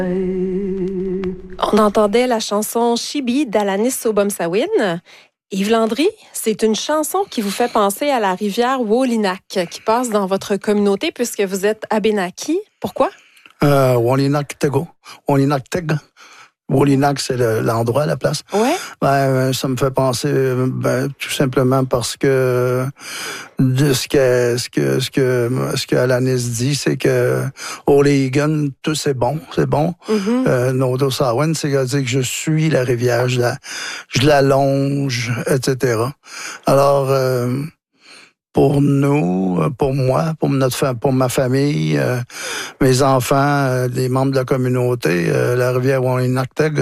On entendait la chanson Chibi d'Alanis Obomsawin. Yves Landry, c'est une chanson qui vous fait penser à la rivière Wolinak qui passe dans votre communauté puisque vous êtes Abénaki. Pourquoi? Wolinak Tego. Wolinak Teg. Wolinak, c'est l'endroit, la place. Ouais. Ça me fait penser, tout simplement parce que ce que Alanis dit, c'est que O'Legan, tout c'est bon. Mm-hmm. Nodo Sawan, c'est-à-dire que je suis la rivière, je la longe, etc. Alors, pour nous, pour moi, pour ma famille, mes enfants, les membres de la communauté, la rivière Wolinak-Teg,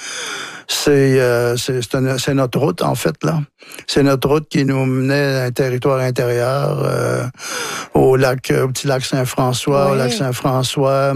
c'est notre route, en fait, là. C'est notre route qui nous menait à un territoire intérieur, au petit lac Saint-François, Oui. au lac Saint-François,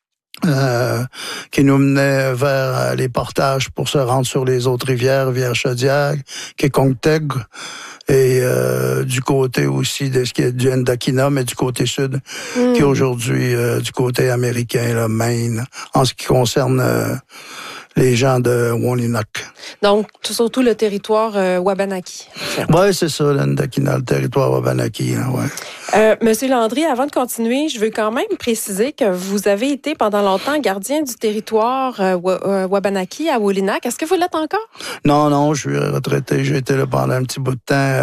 qui nous menait vers les portages pour se rendre sur les autres rivières, Rivière-Chaudière, Kékongteg, et du côté aussi de ce qui est du Ndakina, mais du côté sud, qui est aujourd'hui du côté américain, là, Maine, en ce qui concerne les gens de Wolinak. Donc, surtout le territoire Wabanaki. Oui, c'est ça, le Ndakina, le territoire Wabanaki. Hein, ouais. Monsieur Landry, avant de continuer, je veux quand même préciser que vous avez été pendant longtemps gardien du territoire Wabanaki à Wolinak. Est-ce que vous l'êtes encore? Non, je suis retraité. J'ai été là pendant un petit bout de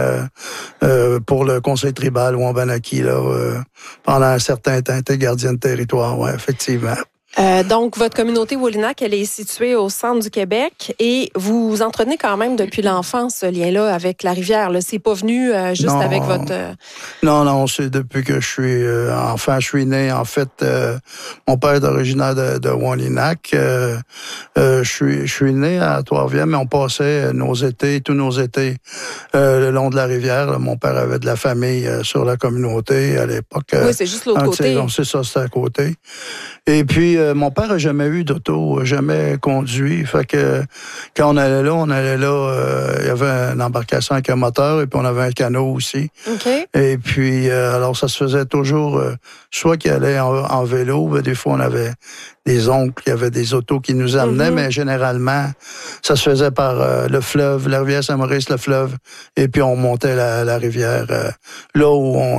temps pour le conseil tribal Wabanaki. Pendant un certain temps, j'étais gardien de territoire, oui, effectivement. Donc, votre communauté Wolinak, elle est située au centre du Québec et vous entretenez quand même depuis l'enfance ce lien-là avec la rivière. Là. C'est pas venu juste avec votre... Non, c'est depuis que je suis enfant. Je suis né, en fait, mon père est originaire de Wolinak. Je suis né à Trois-Rivières, mais on passait tous nos étés, le long de la rivière. Là. Mon père avait de la famille sur la communauté à l'époque. Oui, c'est juste l'autre côté. C'est ça, c'était à côté. Et puis, mon père n'a jamais eu d'auto, jamais conduit. Fait que quand on allait là, il y avait une embarcation avec un moteur et puis on avait un canot aussi. Okay. Et puis, alors ça se faisait toujours, soit qu'il allait en vélo, mais des fois on avait des oncles, il y avait des autos qui nous amenaient, mais généralement, ça se faisait par le fleuve, la rivière Saint-Maurice, le fleuve, et puis on montait la rivière là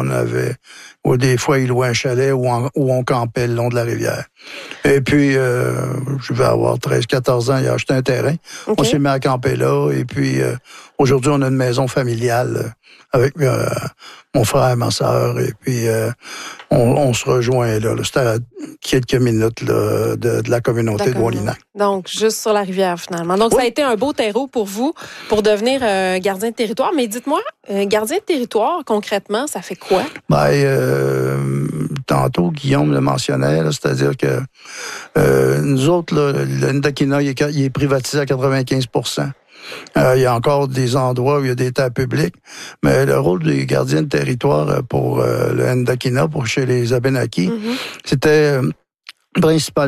où des fois il louait un chalet où on campait le long de la rivière. Et puis, je vais avoir 13-14 ans, il a acheté un terrain. Okay. On s'est mis à camper là, et puis aujourd'hui, on a une maison familiale avec mon frère, ma sœur, et puis on se rejoint là. C'était à quelques minutes là, de la communauté de Wolinak. Donc, juste sur la rivière, finalement. Donc, ça a été un beau terreau pour vous, pour devenir gardien de territoire. Mais dites-moi, gardien de territoire, concrètement, ça fait quoi? Tantôt, Guillaume le mentionnait, là, c'est-à-dire que nous autres, là, le Ndakina, il est privatisé à 95%. Il y a encore des endroits où il y a des terres publiques, mais le rôle des gardiens de territoire pour le Ndakina, pour chez les Abénaki, c'était principalement